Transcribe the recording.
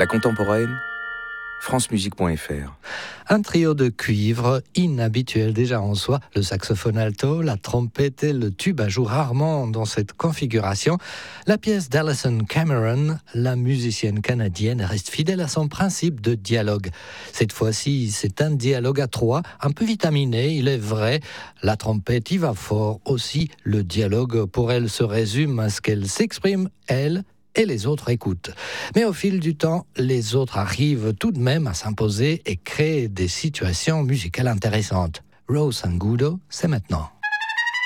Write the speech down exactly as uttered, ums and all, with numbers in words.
La contemporaine, francemusique point f r. Un trio de cuivre inhabituel déjà en soi, le saxophone alto, la trompette et le tuba jouent rarement dans cette configuration. La pièce d'Alison Cameron, la musicienne canadienne, reste fidèle à son principe de dialogue. Cette fois-ci, c'est un dialogue à trois, un peu vitaminé, il est vrai. La trompette y va fort aussi. Le dialogue pour elle se résume à ce qu'elle s'exprime, elle, et les autres écoutent. Mais au fil du temps, les autres arrivent tout de même à s'imposer et créer des situations musicales intéressantes. Rose Angudo, c'est maintenant.